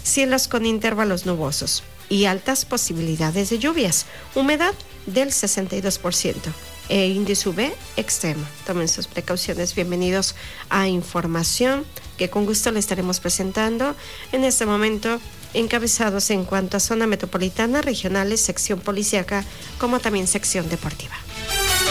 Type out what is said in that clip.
cielos con intervalos nubosos y altas posibilidades de lluvias, humedad del 62%. Índice UV extremo. Tomen sus precauciones. Bienvenidos a Información, que con gusto le estaremos presentando en este momento, encabezados en cuanto a zona metropolitana, regionales, sección policíaca, como también sección deportiva.